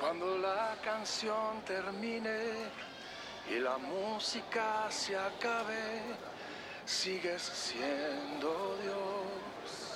Cuando la canción termine y la música se acabe, sigues siendo Dios.